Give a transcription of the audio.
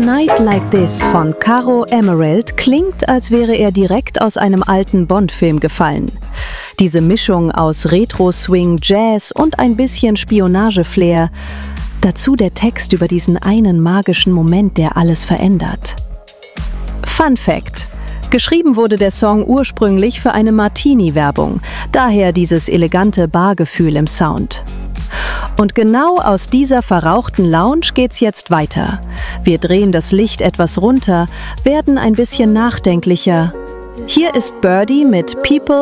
Night Like This von Caro Emerald klingt, als wäre er direkt aus einem alten Bond-Film gefallen. Diese Mischung aus Retro-Swing, Jazz und ein bisschen Spionage-Flair. Dazu der Text über diesen einen magischen Moment, der alles verändert. Fun Fact: Geschrieben wurde der Song ursprünglich für eine Martini-Werbung, daher dieses elegante Bargefühl im Sound. Und genau aus dieser verrauchten Lounge geht's jetzt weiter. Wir drehen das Licht etwas runter, werden ein bisschen nachdenklicher. Hier ist Birdie mit People